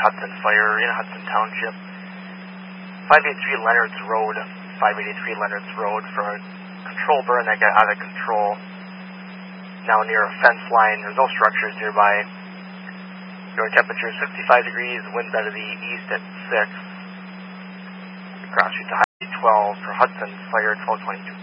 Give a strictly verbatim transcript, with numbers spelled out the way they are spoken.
Hudson Fire in Hudson Township. five eighty-three Leonard's Road, five eighty-three Leonard's Road for a control burn that got out of control. Now near a fence line, there's no structures nearby. Your temperature sixty-five degrees, winds out of the east at six. Cross street to Highway twelve for Hudson Fire, twelve twenty-two.